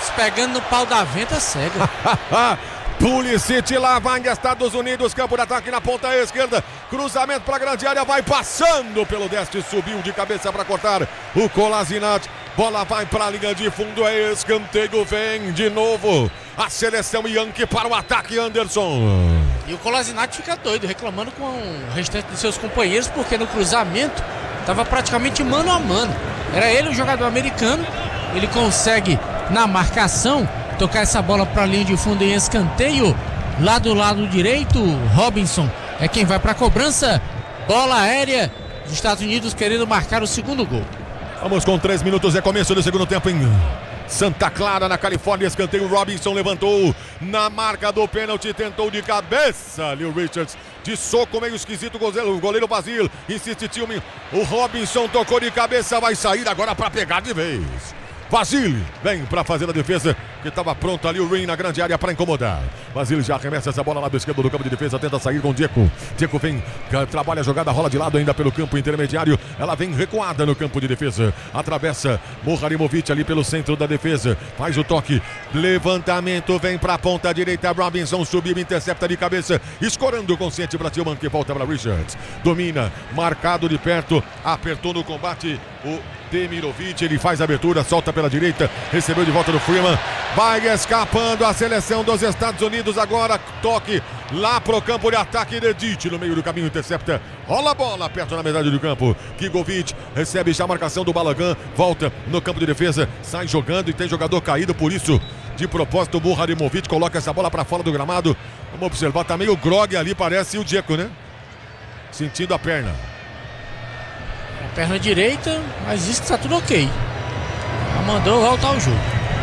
Mas pegando no pau da venta, cega. Pulisic lá vai em Estados Unidos, campo de ataque na ponta esquerda, cruzamento para a grande área, vai passando pelo deste, subiu de cabeça para cortar o Kolasinac, bola vai para a linha de fundo, é escanteio, vem de novo a seleção Yankee para o ataque, Anderson. E o Kolasinac fica doido, reclamando com o restante de seus companheiros, porque no cruzamento estava praticamente mano a mano, era ele o jogador americano, ele consegue na marcação tocar essa bola para a linha de fundo em escanteio, lá do lado direito. Robinson é quem vai para a cobrança, bola aérea dos Estados Unidos querendo marcar o segundo gol. Vamos com 3 minutos, é começo do segundo tempo em Santa Clara, na Califórnia. Escanteio, Robinson levantou na marca do pênalti, tentou de cabeça ali o Richards, de soco meio esquisito, o goleiro Basile insiste, Tillman, o Robinson tocou de cabeça, vai sair agora para pegar de vez. Basile vem para fazer a defesa, que estava pronto ali o Rin na grande área para incomodar. Basile já arremessa essa bola lá do esquerdo do campo de defesa, tenta sair com o Dzeko. Dzeko vem, trabalha a jogada, rola de lado ainda pelo campo intermediário. Ela vem recuada no campo de defesa, atravessa Moharimovic ali pelo centro da defesa, faz o toque, levantamento, vem para a ponta direita, Robinson subiu, intercepta de cabeça, escorando o consciente para Tillman, que volta para Richards. Domina, marcado de perto, apertou no combate o Demirovic, ele faz a abertura, solta pela direita, recebeu de volta do Freeman, vai escapando a seleção dos Estados Unidos agora, toque lá pro campo de ataque, Dedic no meio do caminho, intercepta, rola a bola perto na metade do campo, Gigovic recebe já a marcação do Balagan, volta no campo de defesa, sai jogando e tem jogador caído, por isso de propósito o Moharimovic coloca essa bola para fora do gramado. Vamos observar, tá meio grog ali, parece o Dzeko, né? Sentindo a perna. A perna direita, mas diz que tá tudo ok. Já mandou voltar o jogo.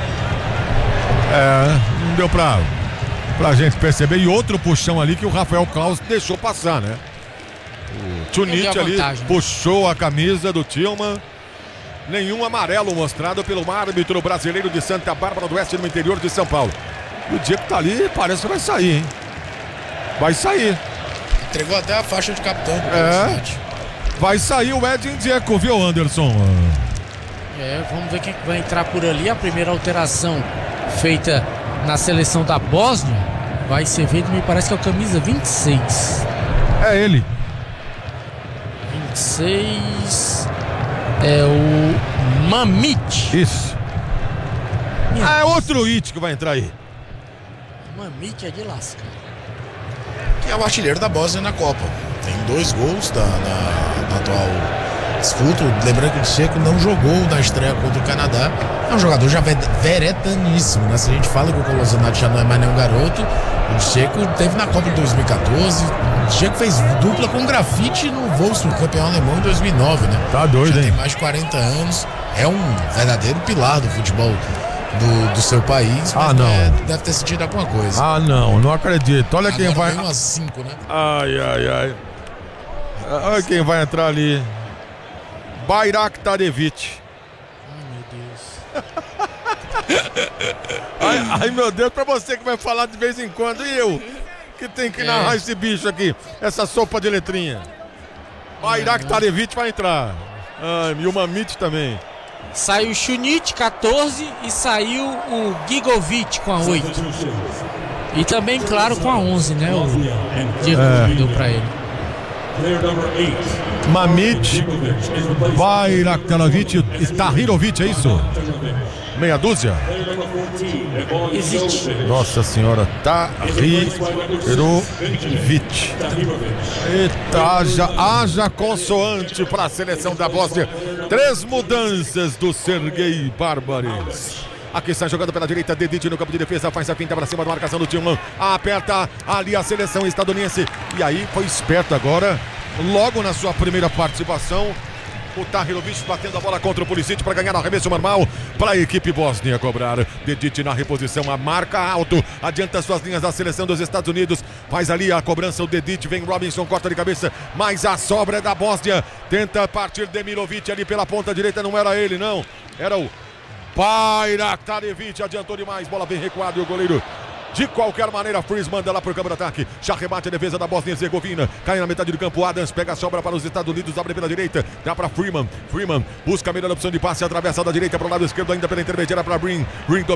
Não deu pra gente perceber. E outro puxão ali que o Rafael Claus deixou passar, né? O Tunic ali puxou a camisa do Tillman. Nenhum amarelo mostrado pelo árbitro brasileiro de Santa Bárbara do Oeste, no interior de São Paulo. E o Dzeko tá ali, parece que vai sair, hein? Vai sair. Entregou até a faixa de capitão. Vai sair o Edin Dzeko, viu, Anderson? Vamos ver quem vai entrar por ali. A primeira alteração feita na seleção da Bósnia vai ser feita, me parece que é o camisa 26. É ele. 26 é o Mamić. Isso. É outro It que vai entrar aí. Mamić é de lascar. Que é o artilheiro da Bósnia na Copa. Tem 2 gols na atual disputa. Lembrando que o Dzeko não jogou na estreia contra o Canadá. É um jogador já veretaníssimo, né? Se a gente fala que o Kolasinac já não é mais nenhum garoto, o Dzeko teve na Copa de 2014. O Dzeko fez dupla com grafite no Wolfsburg, campeão alemão, em 2009, né? Tá doido, já hein? Tem mais de 40 anos. É um verdadeiro pilar do futebol do seu país. Mas não. Deve ter sentido alguma coisa. Não acredito. Olha quem vai. Umas 5, né? Ai. Olha quem vai entrar ali. Bayraktarevic. Ai, meu Deus, pra você que vai falar de vez em quando, e eu que tenho que narrar esse bicho aqui, essa sopa de letrinha. Bayraktarevic vai entrar. E o Mamić também. Saiu o Šunić, 14, e saiu o Gigovic com a 8. E também, claro, com a 11, né? O Diego deu pra ele. Mamić, Bayraktarevic e Tahirovic, é isso? Meia dúzia? Existe. Nossa senhora, Tahirovic. Eita, haja consoante para a seleção da Bósnia. 3 mudanças do Sergei Barbares. Aqui está jogando pela direita, Dedic no campo de defesa, faz a finta para cima da marcação do Tillman, aperta ali a seleção estadunidense. E aí foi esperto agora, logo na sua primeira participação, o Tahirovic batendo a bola contra o Pulisic para ganhar o arremesso normal para a equipe bósnia cobrar. Dedic na reposição, a marca alto, adianta suas linhas da seleção dos Estados Unidos, faz ali a cobrança, o Dedic, vem Robinson, corta de cabeça, mas a sobra é da Bósnia, tenta partir Demirovic ali pela ponta direita, não era ele não, era o Bayraktarevic, adiantou demais, bola bem recuada e o goleiro de qualquer maneira, Freeze manda lá pro campo de ataque, já rebate a defesa da Bósnia e Herzegovina, cai na metade do campo, Adams pega a sobra para os Estados Unidos, abre pela direita, dá para Freeman busca a melhor opção de passe, atravessa da direita para o lado esquerdo ainda pela intermediária para Green